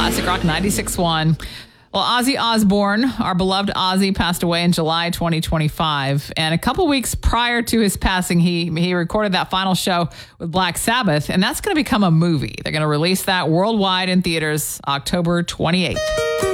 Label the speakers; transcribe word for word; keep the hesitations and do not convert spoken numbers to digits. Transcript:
Speaker 1: Classic Rock ninety-six point one. Well, Ozzy Osbourne, our beloved Ozzy, passed away in July twenty twenty-five. And a couple weeks prior to his passing, he he recorded that final show with Black Sabbath. And that's going to become a movie. They're going to release that worldwide in theaters October twenty-eighth.